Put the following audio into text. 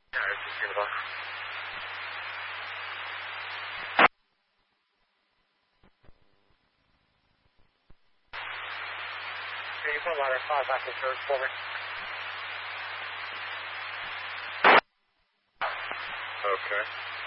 Yeah, it's just in the box. Can you put ladder 5 back in church for me? Okay.